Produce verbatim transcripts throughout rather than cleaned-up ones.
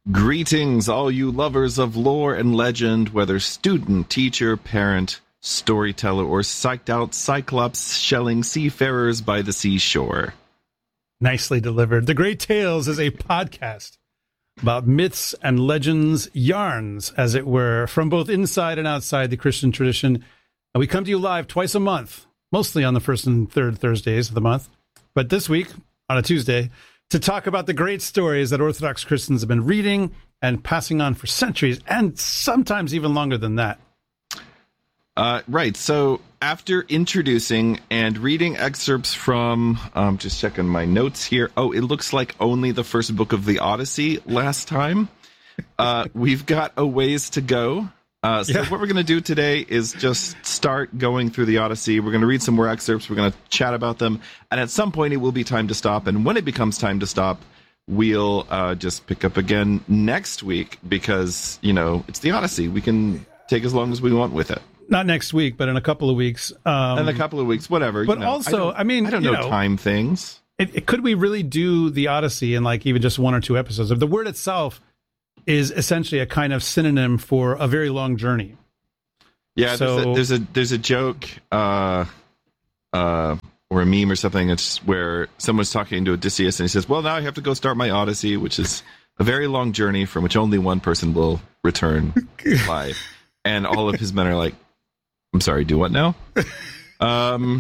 Greetings, all you lovers of lore and legend, whether student, teacher, parent, storyteller, or psyched out cyclops shelling seafarers by the seashore. Nicely delivered. The Great Tales is a podcast about myths and legends, yarns, as it were, from both inside and outside the Christian tradition. And we come to you live twice a month, mostly on the first and third Thursdays of the month, but this week on a Tuesday, to talk about the great stories that Orthodox Christians have been reading and passing on for centuries, and sometimes even longer than that. Uh, right. So after introducing and reading excerpts from, um, just checking my notes here. Oh, it looks like only the first book of the Odyssey last time. Uh, we've got a ways to go. Uh, so yeah. What we're going to do today is just start going through the Odyssey. We're going to read some more excerpts. We're going to chat about them. And at some point, it will be time to stop. And when it becomes time to stop, we'll uh, just pick up again next week because, you know, it's the Odyssey. We can take as long as we want with it. Not next week, but in a couple of weeks. Um, in a couple of weeks, whatever. But you know, also, I, I mean, I don't you know, know time things. It, it, could we really do the Odyssey in like even just one or two episodes? If the word itself is essentially a kind of synonym for a very long journey. Yeah, so, there's, a, there's a there's a joke uh, uh, or a meme or something. It's where someone's talking to Odysseus and he says, "Well, now I have to go start my Odyssey, which is a very long journey from which only one person will return alive." And all of his men are like, "I'm sorry, do what now?" um,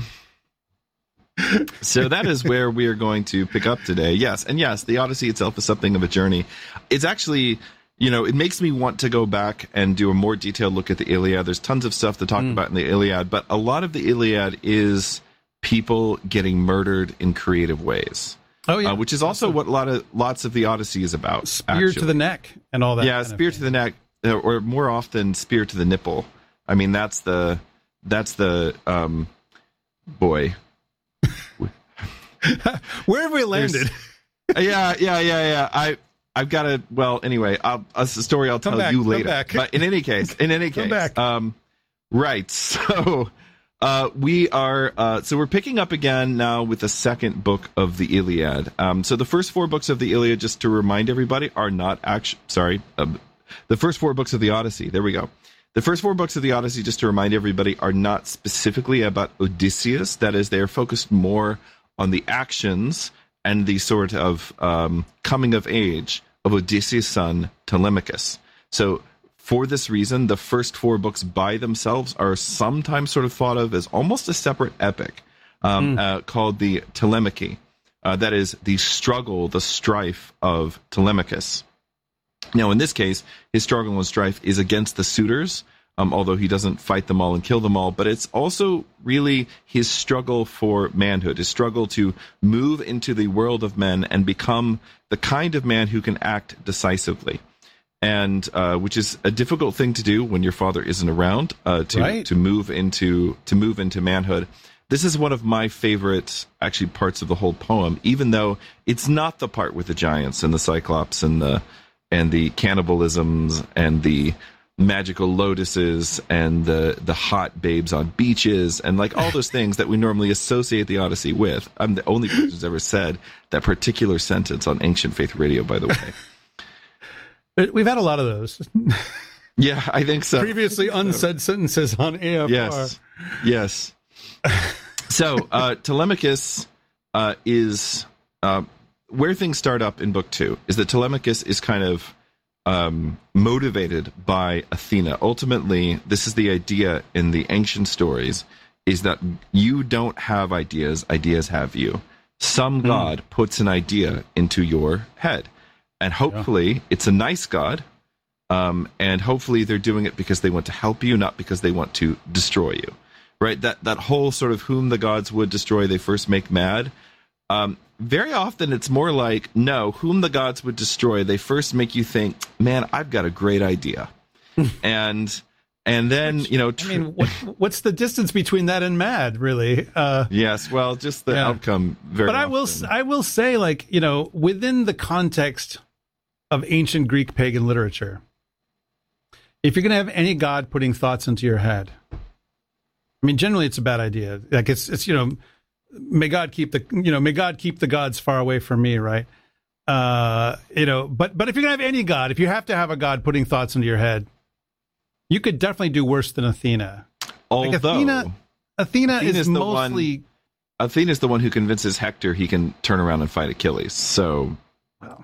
so that is where we are going to pick up today. Yes, and yes, the Odyssey itself is something of a journey. It's actually, you know, it makes me want to go back and do a more detailed look at the Iliad. There's tons of stuff to talk mm. about in the Iliad, but a lot of the Iliad is people getting murdered in creative ways. Oh yeah, uh, which is also what a lot of lots of the Odyssey is about. Spear actually. to the neck and all that. Yeah, spear to the neck, or more often, spear to the nipple. I mean, that's the that's the um, boy. Where have we landed? yeah, yeah, yeah, yeah. I. I've got to, well, anyway, I'll, that's a story I'll come tell back, you later. Back. But in any case, in any case, back. Um, right. So uh, we are, uh, so we're picking up again now with the second book of the Iliad. Um, so the first four books of the Iliad, just to remind everybody, are not actually, sorry, um, the first four books of the Odyssey. There we go. The first four books of the Odyssey, just to remind everybody, are not specifically about Odysseus. That is, they are focused more on the actions and the sort of um, coming of age of Odysseus' son, Telemachus. So for this reason, the first four books by themselves are sometimes sort of thought of as almost a separate epic um, mm. uh, called the Telemachy. Uh, that is the struggle, the strife of Telemachus. Now, in this case, his struggle and strife is against the suitors, Um, although he doesn't fight them all and kill them all, but it's also really his struggle for manhood, his struggle to move into the world of men and become the kind of man who can act decisively, and uh, which is a difficult thing to do when your father isn't around uh, to right. to move into to move into manhood. This is one of my favorite, actually, parts of the whole poem, even though it's not the part with the giants and the cyclops and the and the cannibalisms and the magical lotuses and the the hot babes on beaches and like all those things that we normally associate the Odyssey with. I'm the only person who's ever said that particular sentence on Ancient Faith Radio, by the way. We've had a lot of those. Yeah, I think so. Previously unsaid sentences on A F R. Yes, yes. So uh, Telemachus uh, is uh, where things start up in book two. Is that Telemachus is kind of Um, motivated by Athena. Ultimately, this is the idea in the ancient stories, is that you don't have ideas, ideas have you. Some mm. god puts an idea into your head, and hopefully yeah. it's a nice god, um, and hopefully they're doing it because they want to help you, not because they want to destroy you. Right? That that whole sort of whom the gods would destroy, they first make mad. Um, very often it's more like, no, whom the gods would destroy, they first make you think, man, I've got a great idea. and and then, Which, you know... Tr- I mean, what, what's the distance between that and mad, really? Uh, yes, well, just the yeah. outcome very But I often. will, I will say, like, you know, within the context of ancient Greek pagan literature, if you're going to have any god putting thoughts into your head, I mean, generally it's a bad idea. Like, it's, it's you know... May God keep the you know may God keep the gods far away from me, right? Uh, you know, but but if you're gonna have any god, if you have to have a god putting thoughts into your head, you could definitely do worse than Athena. Although like Athena, Athena Athena's is the mostly. One, Athena's the one who convinces Hector he can turn around and fight Achilles. So, Well,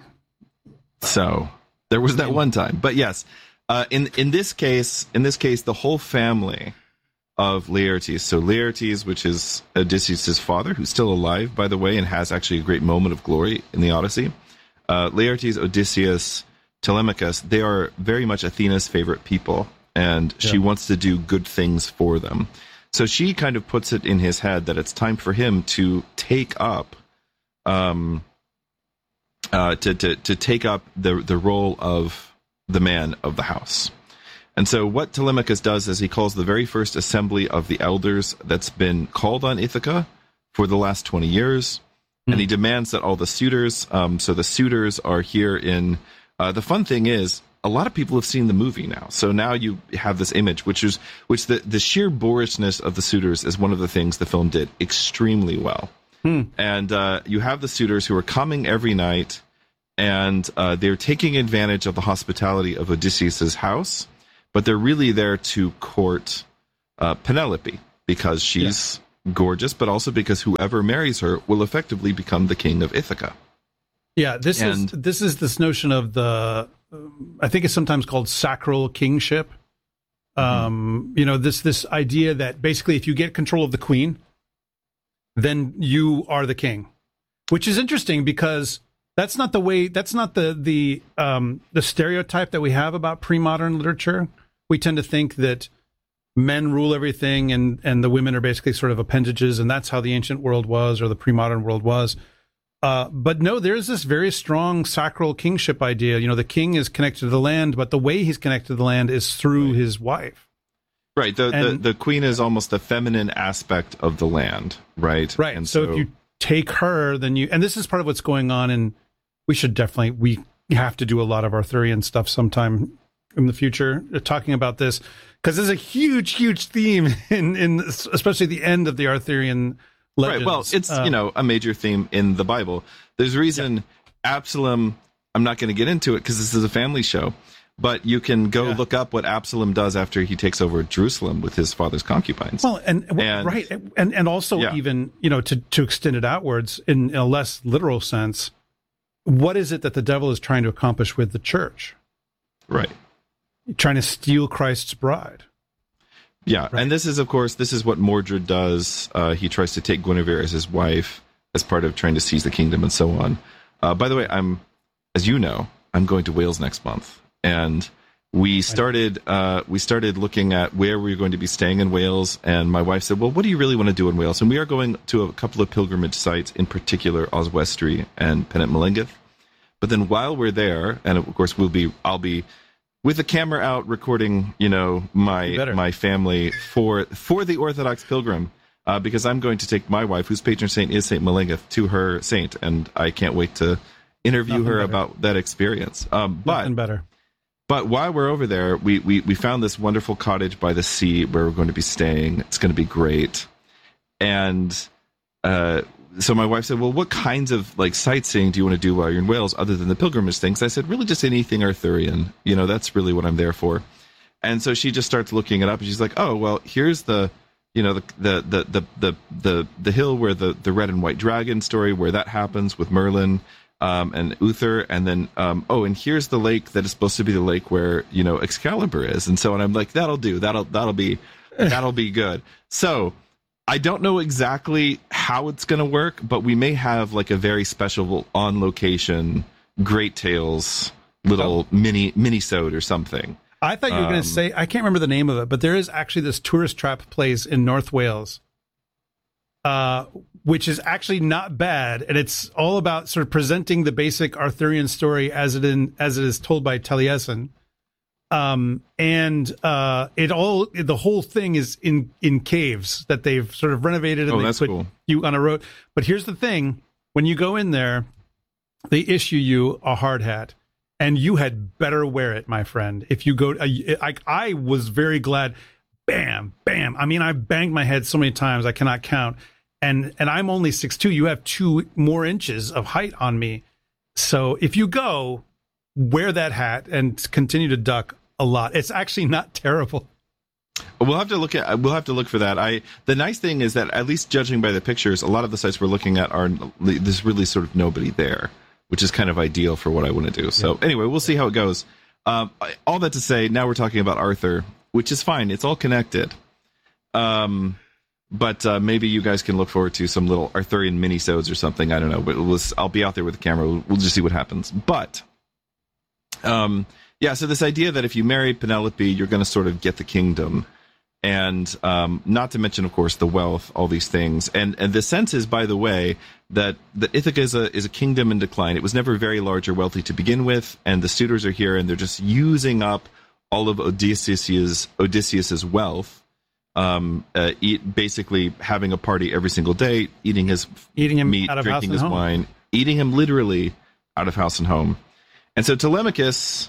so there was that one time. But yes, uh, in in this case, in this case, the whole family of Laertes. So Laertes, which is Odysseus' father, who's still alive, by the way, and has actually a great moment of glory in the Odyssey. Uh, Laertes, Odysseus, Telemachus, they are very much Athena's favorite people, and she Yeah. wants to do good things for them. So she kind of puts it in his head that it's time for him to take up, um, uh, to, to, to take up the, the role of the man of the house. And so what Telemachus does is he calls the very first assembly of the elders that's been called on Ithaca for the last twenty years. Mm-hmm. And he demands that all the suitors, um, so the suitors are here in, uh, the fun thing is, a lot of people have seen the movie now. So now you have this image, which is, which the, the sheer boorishness of the suitors is one of the things the film did extremely well. Hmm. And uh, you have the suitors who are coming every night, and uh, they're taking advantage of the hospitality of Odysseus's house, but they're really there to court uh, Penelope because she's yeah. gorgeous, but also because whoever marries her will effectively become the king of Ithaca. Yeah, this and, is this is this notion of the, I think it's sometimes called sacral kingship. Um, mm-hmm. You know, this this idea that basically if you get control of the queen, then you are the king, which is interesting because that's not the way. That's not the the um, the stereotype that we have about pre-modern literature. We tend to think that men rule everything, and and the women are basically sort of appendages, and that's how the ancient world was, or the pre-modern world was. Uh, but no, there's this very strong sacral kingship idea. You know, the king is connected to the land, but the way he's connected to the land is through right. his wife. Right. The, and, the the queen is almost the feminine aspect of the land, right? Right. And so, so if you take her, then you, and this is part of what's going on, and we should definitely, we have to do a lot of Arthurian stuff sometime in the future, talking about this, because there's a huge, huge theme in, in especially the end of the Arthurian legends. Right. Well, it's, uh, you know, a major theme in the Bible. There's a reason yeah. Absalom, I'm not going to get into it because this is a family show, but you can go yeah. look up what Absalom does after he takes over Jerusalem with his father's concubines. Well, and, and right. And, and also yeah. even, you know, to, to extend it outwards in a less literal sense, what is it that the devil is trying to accomplish with the church? Right. Trying to steal Christ's bride. Yeah, right. And this is, of course, this is what Mordred does. Uh, he tries to take Guinevere as his wife as part of trying to seize the kingdom and so on. Uh, by the way, I'm, as you know, I'm going to Wales next month, and we started uh, we started looking at where we were going to be staying in Wales. And my wife said, "Well, what do you really want to do in Wales?" And we are going to a couple of pilgrimage sites, in particular Oswestry and Pennet Mlyngyth. But then while we're there, and of course we'll be, I'll be. with the camera out recording, you know, my my family for for the Orthodox pilgrim, uh, because I'm going to take my wife, whose patron saint is Saint Mlyngyth, to her saint, and I can't wait to interview Nothing her better. about that experience. Um, but Nothing better. But while we're over there, we, we we found this wonderful cottage by the sea where we're going to be staying. It's going to be great, and uh, so my wife said, "Well, what kinds of like sightseeing do you want to do while you're in Wales, other than the pilgrimage things?" I said, "Really, just anything Arthurian. You know, that's really what I'm there for." And so she just starts looking it up, and she's like, "Oh, well, here's the, you know, the the the the the the, the hill where the the red and white dragon story where that happens with Merlin." Um, and Uther, and then, um, oh, and here's the lake that is supposed to be the lake where, you know, Excalibur is. And so, and I'm like, that'll do. That'll, that'll be, that'll be good. So I don't know exactly how it's going to work, but we may have like a very special on location, Great Tales, little oh. mini, mini-sode or something. I thought you were um, going to say, I can't remember the name of it, but there is actually this tourist trap place in North Wales, uh, which is actually not bad, and it's all about sort of presenting the basic Arthurian story as it in as it is told by Taliesin. Um, and uh, it all the whole thing is in in caves that they've sort of renovated, and oh, they that's put cool. you on a road. But here's the thing: when you go in there, they issue you a hard hat, and you had better wear it, my friend. If you go, I I was very glad. Bam, bam. I mean, I banged my head so many times I cannot count. And and I'm only six two. You have two more inches of height on me. So if you go, wear that hat and continue to duck a lot. It's actually not terrible. We'll have to look at. We'll have to look for that. I. The nice thing is that, at least judging by the pictures, a lot of the sites we're looking at are there's really sort of nobody there, which is kind of ideal for what I want to do. So yeah. Anyway, we'll see how it goes. Um, all that to say, now we're talking about Arthur, which is fine. It's all connected. Um, but uh, maybe you guys can look forward to some little Arthurian minisodes or something. I don't know, but we'll, I'll be out there with the camera. We'll, we'll just see what happens. But. Um. Yeah, so this idea that if you marry Penelope, you're going to sort of get the kingdom, and um, not to mention, of course, the wealth, all these things. And and the sense is, by the way, that that Ithaca is a is a kingdom in decline. It was never very large or wealthy to begin with, and the suitors are here, and they're just using up all of Odysseus's Odysseus's wealth. Um, uh, eat basically having a party every single day, eating his eating him meat, out of drinking house his and home. wine, eating him literally out of house and home. And so Telemachus,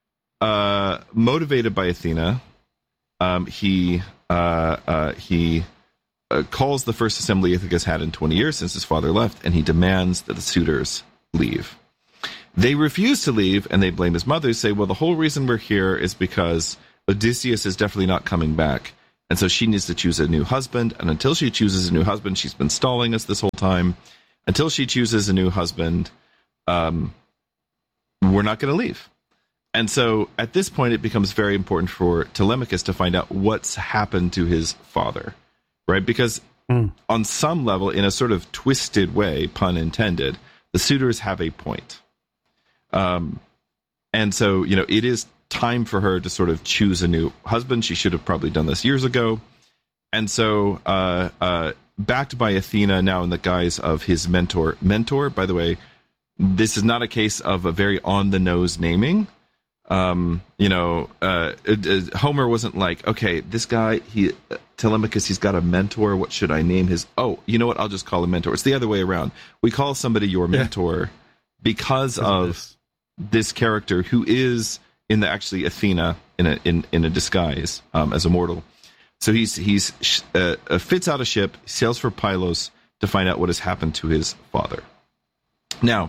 uh, motivated by Athena, um, he uh, uh, he uh, calls the first assembly Ithaca's had in twenty years since his father left, and he demands that the suitors leave. They refuse to leave, and they blame his mother, say, well, the whole reason we're here is because Odysseus is definitely not coming back, and so she needs to choose a new husband, and until she chooses a new husband, she's been stalling us this whole time. Until she chooses a new husband, um, we're not going to leave. And so at this point, it becomes very important for Telemachus to find out what's happened to his father, right? Because mm. on some level, in a sort of twisted way, pun intended, the suitors have a point. Um, and so, you know, it is time for her to sort of choose a new husband. She should have probably done this years ago. And so, uh, uh, backed by Athena now in the guise of his mentor, mentor, by the way, this is not a case of a very on-the-nose naming. Um, you know, uh, uh, Homer wasn't like, okay, this guy, he, uh, Telemachus, he's got a mentor. What should I name his? Oh, you know what? I'll just call him mentor. It's the other way around. We call somebody your mentor yeah. because of this. this character who is in the actually Athena in a in, in a disguise um, as a mortal. So he's he's uh, uh, fits out a ship, sails for Pylos to find out what has happened to his father. Now,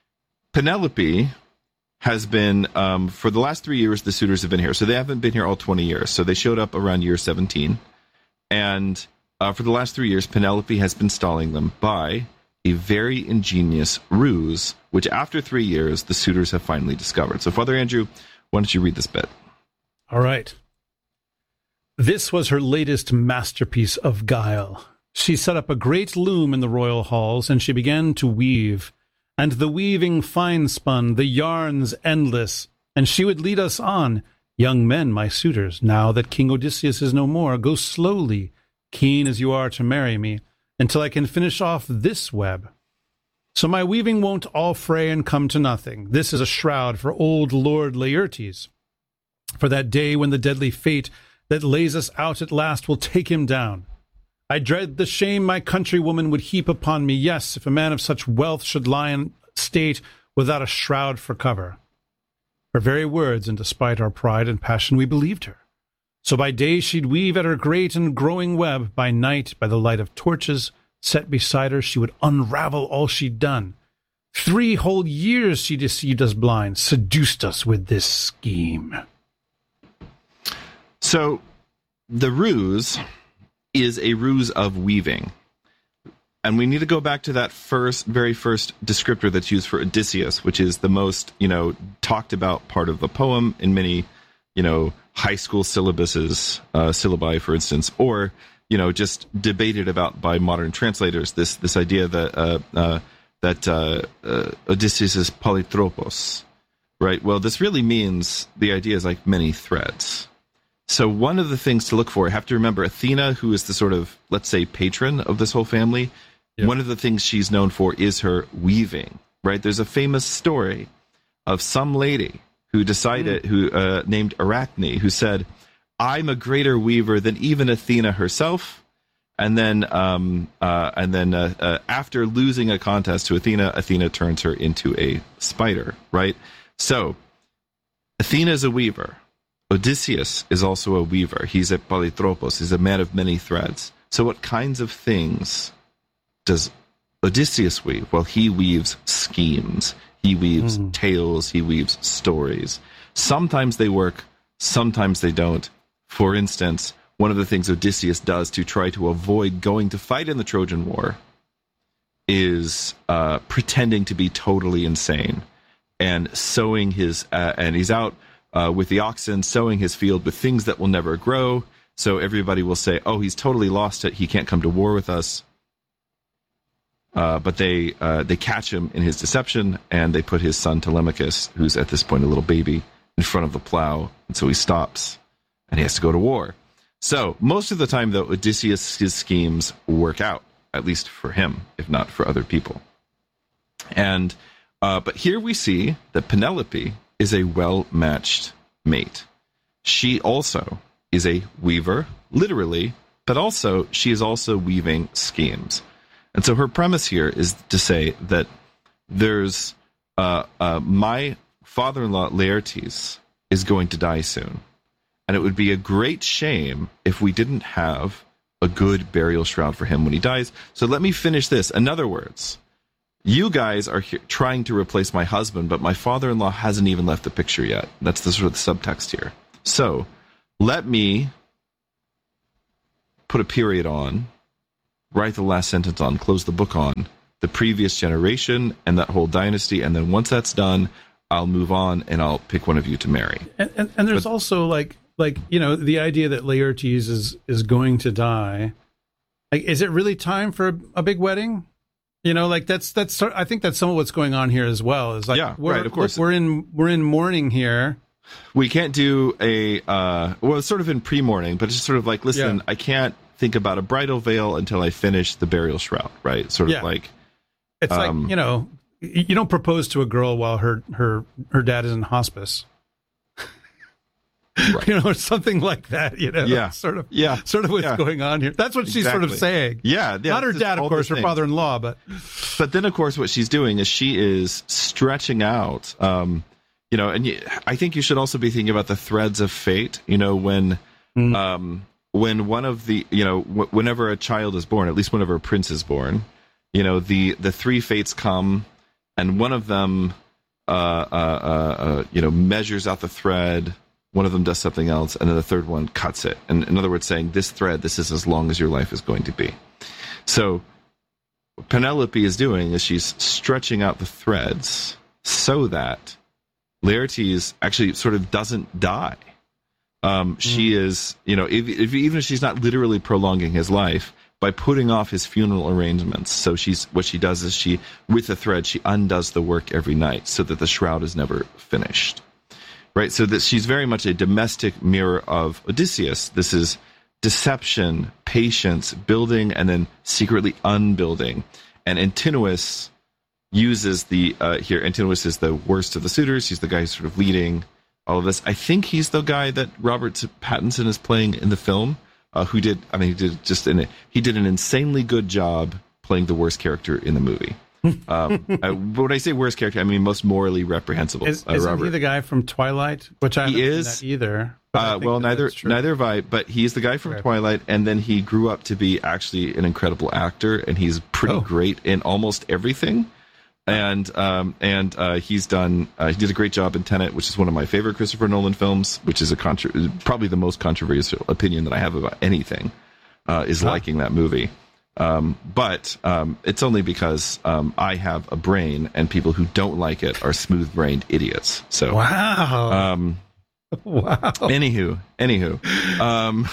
Penelope has been, um, for the last three years, the suitors have been here. So they haven't been here all twenty years. So they showed up around year seventeen. And uh, for the last three years, Penelope has been stalling them by a very ingenious ruse, which after three years, the suitors have finally discovered. So, Father Andrew, why don't you read this bit? All right. This was her latest masterpiece of guile. She set up a great loom in the royal halls, and she began to weave. And the weaving fine-spun, the yarns endless, and she would lead us on. Young men, my suitors, now that King Odysseus is no more, go slowly, keen as you are to marry me, until I can finish off this web. So my weaving won't all fray and come to nothing. This is a shroud for old Lord Laertes. For that day when the deadly fate that lays us out at last will take him down. I dread the shame my countrywoman would heap upon me. Yes, if a man of such wealth should lie in state without a shroud for cover. Her very words, and despite our pride and passion, we believed her. So by day she'd weave at her great and growing web. By night, by the light of torches set beside her, she would unravel all she'd done. Three whole years she deceived us blind, seduced us with this scheme. So the ruse is a ruse of weaving. And we need to go back to that first, very first descriptor that's used for Odysseus, which is the most, you know, talked about part of the poem in many, you know, high school syllabuses, uh, syllabi, for instance, or, you know, just debated about by modern translators. This this idea that uh, uh, that uh, uh, Odysseus is polytropos, right? Well, this really means the idea is like many threads. So one of the things to look for, I have to remember Athena, who is the sort of, let's say, patron of this whole family. Yep. One of the things she's known for is her weaving, right? There's a famous story of some lady who decided, mm. who uh, named Arachne, who said, I'm a greater weaver than even Athena herself. And then, um, uh, and then uh, uh, after losing a contest to Athena, Athena turns her into a spider, right? So Athena is a weaver. Odysseus is also a weaver. He's a polytropos. He's a man of many threads. So what kinds of things does Odysseus weave? Well, he weaves schemes. He weaves Mm. tales, he weaves stories. Sometimes they work, sometimes they don't. For instance, one of the things Odysseus does to try to avoid going to fight in the Trojan War is uh, pretending to be totally insane and sowing his, uh, and he's out uh, with the oxen, sowing his field with things that will never grow. So everybody will say, oh, he's totally lost it. He can't come to war with us. Uh, but they uh, they catch him in his deception, and they put his son Telemachus, who's at this point a little baby, in front of the plow. And so he stops, and he has to go to war. So most of the time, though, Odysseus' schemes work out, at least for him, if not for other people. And uh, but here we see that Penelope is a well-matched mate. She also is a weaver, literally, but also she is also weaving schemes. And so her premise here is to say that there's uh, uh, my father-in-law Laertes is going to die soon, and it would be a great shame if we didn't have a good burial shroud for him when he dies. So let me finish this. In other words, you guys are here trying to replace my husband, but my father-in-law hasn't even left the picture yet. That's the sort of the subtext here. So let me put a period on, write the last sentence on, close the book on the previous generation and that whole dynasty, and then once that's done, I'll move on and I'll pick one of you to marry. And, and, and there's but, also like like you know the idea that Laertes is is going to die. Like, is it really time for a, a big wedding? You know, like that's that's I think that's some of what's going on here as well. Is like yeah, we're, right, of course. Look, we're in we're in mourning here. We can't do a uh, well, it's sort of in pre-mourning, but it's just sort of like, listen, yeah. I can't think about a bridal veil until I finish the burial shroud, right? Sort of yeah. like it's um, like, you know, you don't propose to a girl while her her her dad is in hospice. Right. You know, something like that, you know, yeah. sort of, yeah. sort of what's yeah. going on here. That's what she's exactly. sort of saying. Yeah. yeah Not her dad, of course, her father-in-law, but. But then, of course, what she's doing is she is stretching out, um, you know, and you, I think you should also be thinking about the threads of fate, you know, when, mm. um, when one of the, you know, w- whenever a child is born, at least whenever a prince is born, you know, the, the three fates come and one of them, uh, uh, uh, uh you know, measures out the thread. One of them does something else, and then the third one cuts it. And in other words, saying this thread, this is as long as your life is going to be. So what Penelope is doing is she's stretching out the threads so that Laertes actually sort of doesn't die. Um, mm. She is, you know, if, if, even if she's not literally prolonging his life, by putting off his funeral arrangements. So she's what she does is she, with the thread, she undoes the work every night so that the shroud is never finished. Right, so that she's very much a domestic mirror of Odysseus. This is deception, patience, building, and then secretly unbuilding. And Antinous uses the, uh, here, Antinous is the worst of the suitors. He's the guy who's sort of leading all of this. I think he's the guy that Robert Pattinson is playing in the film, uh, who did, I mean, he did just, in a, he did an insanely good job playing the worst character in the movie. um, I, but when I say worst character, I mean most morally reprehensible. Is, uh, isn't Robert. he the guy from Twilight? Which I haven't he seen is that either. Uh, well, neither neither have I. But he's the guy from okay. Twilight, and then he grew up to be actually an incredible actor, and he's pretty oh. great in almost everything. And um, and uh, he's done uh, he did a great job in Tenet, which is one of my favorite Christopher Nolan films, which is a contra- probably the most controversial opinion that I have about anything. Uh, is huh. liking that movie. Um, but um, it's only because um, I have a brain, and people who don't like it are smooth-brained idiots. So wow, um, wow. Anywho, anywho, um,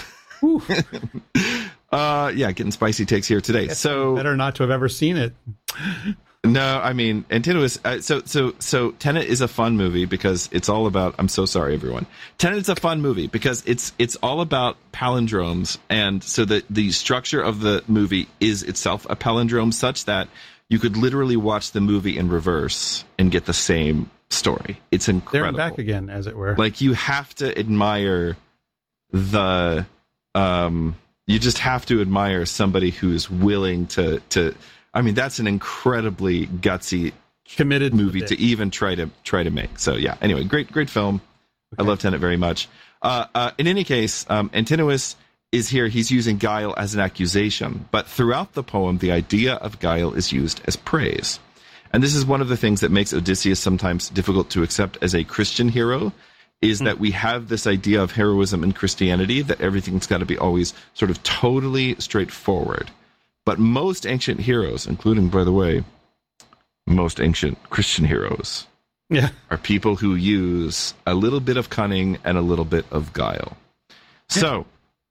uh, yeah, getting spicy takes here today. So better not to have ever seen it. No, I mean, Antinous. Uh, so, so, so, Tenet is a fun movie because it's all about. I'm so sorry, everyone. Tenet is a fun movie because it's it's all about palindromes, and so the the structure of the movie is itself a palindrome, such that you could literally watch the movie in reverse and get the same story. It's incredible. There and back again, as it were. Like you have to admire the. Um, you just have to admire somebody who's willing to to. I mean, that's an incredibly gutsy, committed movie to, to even try to try to make. So yeah. Anyway, great, great film. Okay. I love Tenet very much. Uh, uh, in any case, um, Antinous is here. He's using guile as an accusation, but throughout the poem, the idea of guile is used as praise. And this is one of the things that makes Odysseus sometimes difficult to accept as a Christian hero, is that we have this idea of heroism in Christianity, that everything's got to be always sort of totally straightforward. But most ancient heroes, including, by the way, most ancient Christian heroes, yeah. are people who use a little bit of cunning and a little bit of guile. Yeah. So,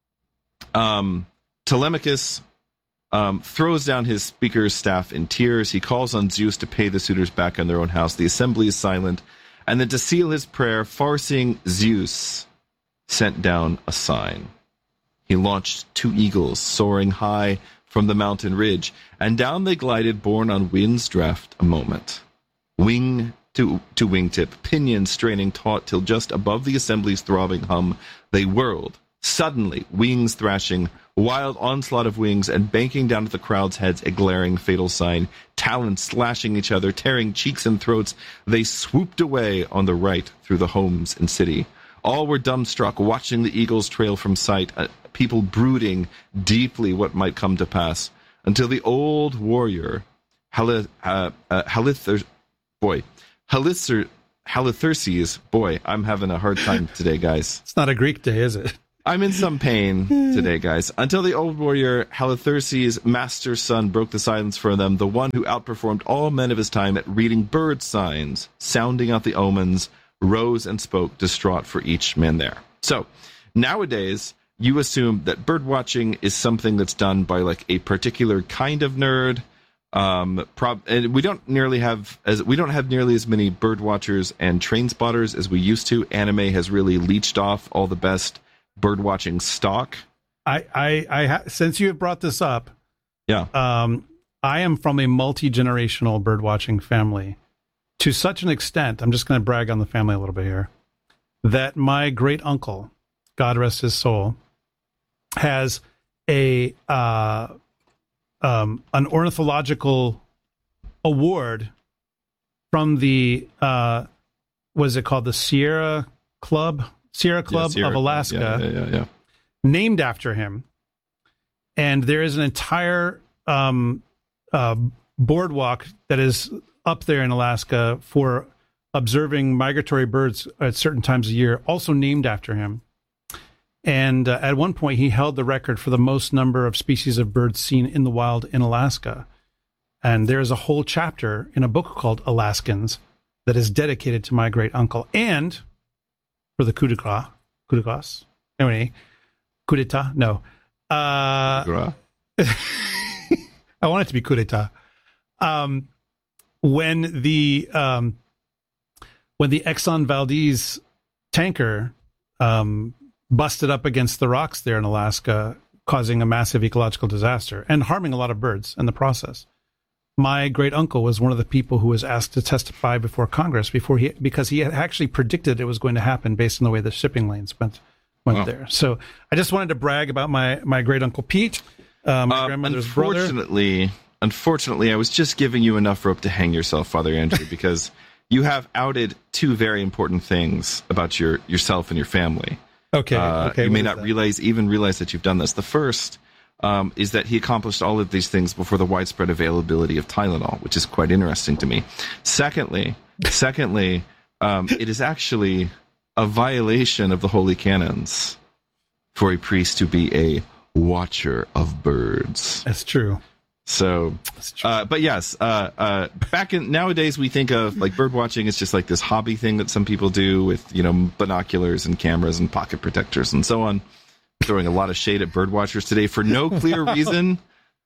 um, Telemachus um, throws down his speaker's staff in tears. He calls on Zeus to pay the suitors back in their own house. The assembly is silent. And then to seal his prayer, far-seeing Zeus sent down a sign. He launched two eagles soaring high from the mountain ridge, and down they glided, borne on wind's draught a moment. Wing to, to wingtip, pinions straining taut till just above the assembly's throbbing hum, they whirled. Suddenly, wings thrashing, wild onslaught of wings, and banking down at the crowd's heads a glaring fatal sign, talons slashing each other, tearing cheeks and throats, they swooped away on the right through the homes and city. All were dumbstruck, watching the eagles trail from sight, uh, people brooding deeply what might come to pass, until the old warrior, Halith, uh, uh, Halithur, boy, Halithur, Halitherses, boy, I'm having a hard time today, guys. It's not a Greek day, is it? I'm in some pain today, guys. Until the old warrior Halitherses' master son broke the silence for them, the one who outperformed all men of his time at reading bird signs, sounding out the omens, rose and spoke, distraught for each man there. So, nowadays, you assume that bird watching is something that's done by like a particular kind of nerd. Um, prob- and we don't nearly have as we don't have nearly as many bird watchers and train spotters as we used to. Anime has really leached off all the best bird watching stock. I, I, I ha- since you have brought this up, yeah, um, I am from a multi-generational bird watching family to such an extent. I'm just going to brag on the family a little bit here, that my great uncle, God rest his soul, has a uh, um, an ornithological award from the uh, what is it called, the Sierra Club. Sierra Club yeah, Sierra, of Alaska, yeah, yeah, yeah, yeah. named after him. And there is an entire um, uh, boardwalk that is up there in Alaska for observing migratory birds at certain times of year, also named after him. And uh, at one point, he held the record for the most number of species of birds seen in the wild in Alaska. And there is a whole chapter in a book called Alaskans that is dedicated to my great uncle. And for the coup de grace, coup de grace, anyway, coup d'etat, no. Uh, I want it to be coup d'etat. Um, when the um, when the Exxon Valdez tanker um, busted up against the rocks there in Alaska, causing a massive ecological disaster and harming a lot of birds in the process, my great uncle was one of the people who was asked to testify before Congress before he, because he had actually predicted it was going to happen based on the way the shipping lanes went went wow. there. So I just wanted to brag about my my great uncle Pete, uh, my uh, grandmother's unfortunately, brother. Unfortunately, I was just giving you enough rope to hang yourself, Father Andrew, because you have outed two very important things about your yourself and your family. Okay, uh, okay. You may not that? realize even realize that you've done this. The first. Um, is that he accomplished all of these things before the widespread availability of Tylenol, which is quite interesting to me. Secondly, secondly, um, it is actually a violation of the holy canons for a priest to be a watcher of birds. That's true. So, That's true. Uh, but yes, uh, uh, back in nowadays we think of like bird watching as just like this hobby thing that some people do with, you know, binoculars and cameras and pocket protectors and so on. Throwing a lot of shade at bird watchers today for no clear reason,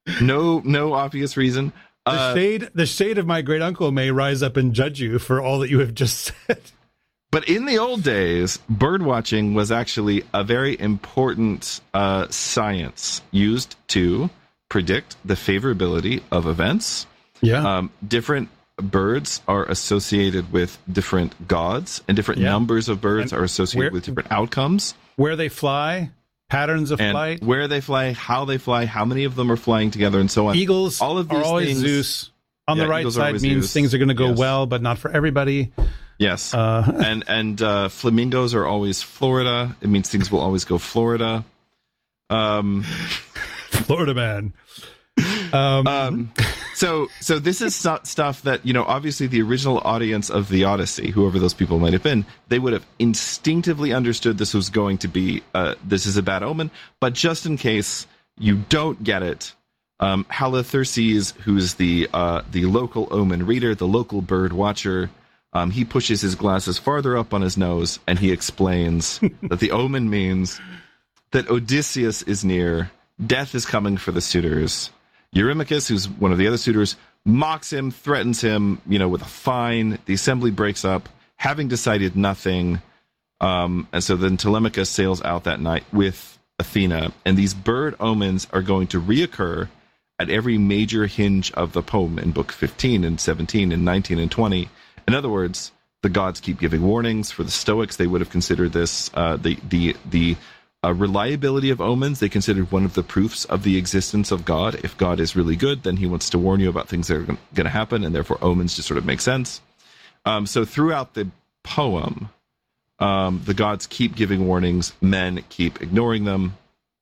no no obvious reason. Uh, the shade, the shade of my great uncle may rise up and judge you for all that you have just said. But in the old days, bird watching was actually a very important uh, science used to predict the favorability of events. Yeah, um, different birds are associated with different gods, and different yeah. numbers of birds and are associated where, with different outcomes. Where they fly. Patterns of and flight, where they fly, how they fly, how many of them are flying together, and so on. Eagles all of these are always things, Zeus. On yeah, the right side means Zeus. things are going to go yes. well, but not for everybody. Yes, uh, and and uh, flamingos are always Florida. It means things will always go Florida. Um, Florida man. Um, um, So, so this is stu- stuff that, you know, obviously the original audience of the Odyssey, whoever those people might have been, they would have instinctively understood this was going to be, uh, this is a bad omen. But just in case you don't get it, um, Halitherses, who's the uh, the local omen reader, the local bird watcher, um, he pushes his glasses farther up on his nose and he explains that the omen means that Odysseus is near, death is coming for the suitors. Eurymachus, who's one of the other suitors, mocks him, threatens him, you know, with a fine. The assembly breaks up, having decided nothing. Um, and so then Telemachus sails out that night with Athena, and these bird omens are going to reoccur at every major hinge of the poem in book fifteen and seventeen and nineteen and twenty. In other words, the gods keep giving warnings. For the Stoics, they would have considered this uh, the the the uh, reliability of omens. They considered one of the proofs of the existence of God. If God is really good, then he wants to warn you about things that are going to happen, and therefore omens just sort of make sense. Um, so throughout the poem, um, the gods keep giving warnings, men keep ignoring them.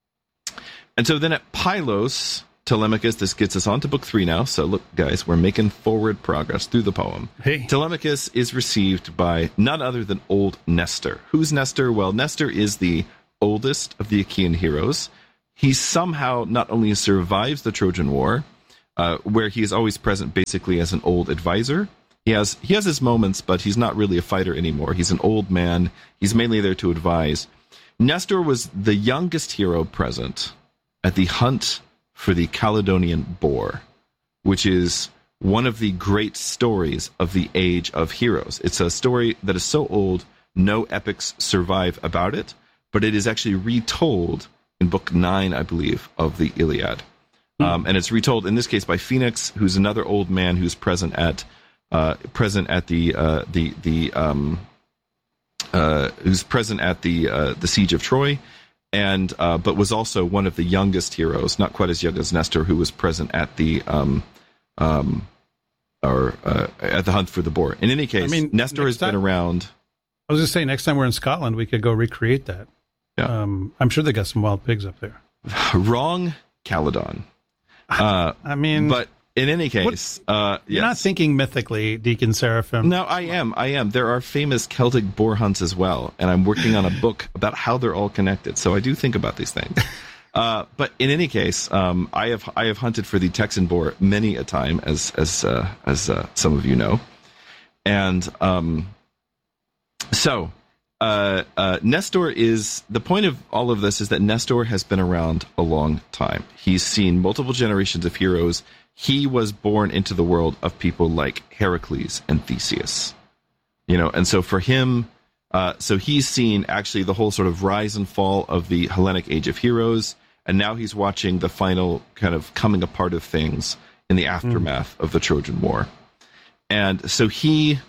And so then at Pylos, Telemachus, this gets us on to book three now. So look, guys, we're making forward progress through the poem. Hey. Telemachus is received by none other than old Nestor. Who's Nestor? Well, Nestor is the oldest of the Achaean heroes. He somehow not only survives the Trojan War, uh, where he is always present basically as an old advisor. He has he has his moments, but he's not really a fighter anymore. He's an old man. He's mainly there to advise. Nestor was the youngest hero present at the hunt for the Caledonian boar, which is one of the great stories of the Age of Heroes. It's a story that is so old, no epics survive about it, but it is actually retold in book nine, I believe, of the Iliad. Mm. Um, and it's retold, in this case, by Phoenix, who's another old man who's present at uh, present at the uh, the the um, uh, who's present at the uh, the siege of Troy. And uh, but was also one of the youngest heroes, not quite as young as Nestor, who was present at the um, um, or uh, at the hunt for the boar. In any case, I mean, Nestor has time, been around. I was going to say, next time we're in Scotland, we could go recreate that. Yeah. Um, I'm sure they got some wild pigs up there. Wrong, Caledon. Uh, I mean, but in any case, uh, you're yes. not thinking mythically, Deacon Seraphim. No, I am. I am. There are famous Celtic boar hunts as well, and I'm working on a book about how they're all connected. So I do think about these things. Uh, but in any case, um, I have I have hunted for the Texan boar many a time, as as uh, as uh, some of you know, and um, so uh, uh, Nestor is the point of all of this is that Nestor has been around a long time. He's seen multiple generations of heroes. He was born into the world of people like Heracles and Theseus, you know, and so for him, uh, so he's seen actually the whole sort of rise and fall of the Hellenic Age of Heroes, and now he's watching the final kind of coming apart of things in the aftermath mm. of the Trojan War. And so he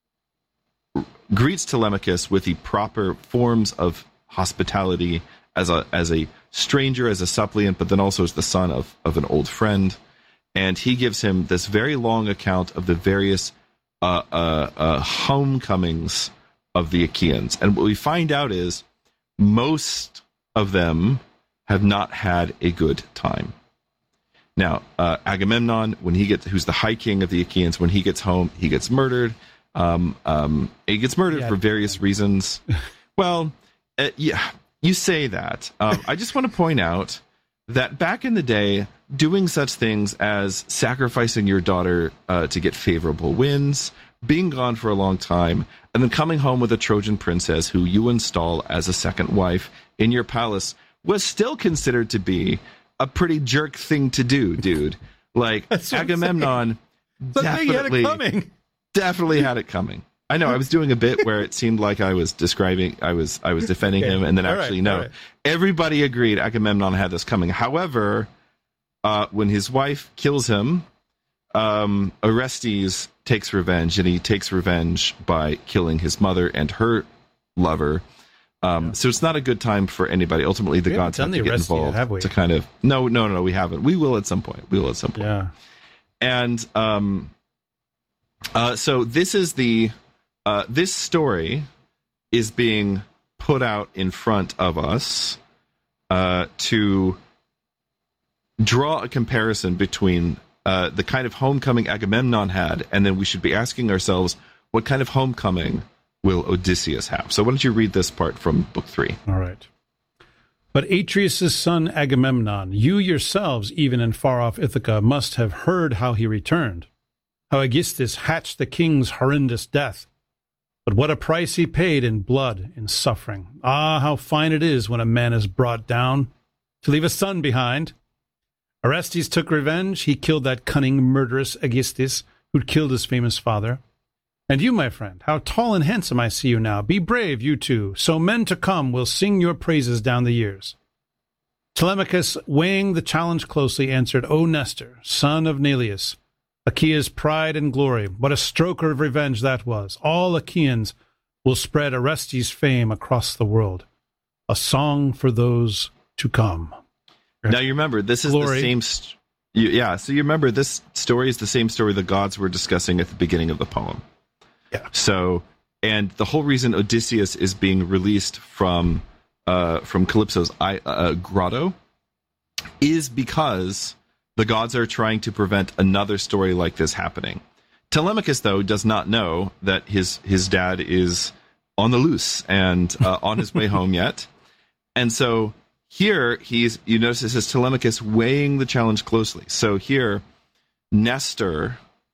greets Telemachus with the proper forms of hospitality as a as a stranger, as a suppliant, but then also as the son of, of an old friend. And he gives him this very long account of the various uh, uh, uh, homecomings of the Achaeans. And what we find out is most of them have not had a good time. Now, uh, Agamemnon, when he gets, who's the high king of the Achaeans, when he gets home, he gets murdered. Um, um, he gets murdered yeah, for various yeah. reasons. Well, uh, yeah, you say that. Um, I just want to point out that back in the day, doing such things as sacrificing your daughter uh, to get favorable winds, being gone for a long time, and then coming home with a Trojan princess who you install as a second wife in your palace was still considered to be a pretty jerk thing to do, dude. Like, Agamemnon definitely, had definitely had it coming. I know, I was doing a bit where it seemed like I was describing, I was I was defending okay. him, and then all actually, right, no. Right. Everybody agreed Agamemnon had this coming. However, uh, when his wife kills him, um, Orestes takes revenge, and he takes revenge by killing his mother and her lover. Um, yeah. So it's not a good time for anybody. Ultimately, the we gods have to get involved yet, have to kind of... No, no, no, no, we haven't. We will at some point. We will at some point. Yeah. And um, uh, so this is the... Uh, this story is being put out in front of us uh, to draw a comparison between uh, the kind of homecoming Agamemnon had, and then we should be asking ourselves, what kind of homecoming will Odysseus have? So why don't you read this part from book three? All right. But Atreus' son Agamemnon, you yourselves, even in far-off Ithaca, must have heard how he returned, how Aegisthus hatched the king's horrendous death. But what a price he paid in blood, in suffering. Ah, how fine it is when a man is brought down, to leave a son behind. Orestes took revenge. He killed that cunning, murderous Aegisthus, who'd killed his famous father. And you, my friend, how tall and handsome I see you now. Be brave, you two, so men to come will sing your praises down the years. Telemachus, weighing the challenge closely, answered, O Nestor, son of Neleus, Achaea's pride and glory, what a stroker of revenge that was. All Achaeans will spread Orestes' fame across the world. A song for those to come. Now you remember, this is Glory. the same... St- you, yeah, so you remember, this story is the same story the gods were discussing at the beginning of the poem. Yeah. So, and the whole reason Odysseus is being released from uh, from Calypso's I, uh, grotto is because the gods are trying to prevent another story like this happening. Telemachus, though, does not know that his his dad is on the loose and uh, on his way home yet. And so here he's, you notice it says Telemachus weighing the challenge closely. So here, Nestor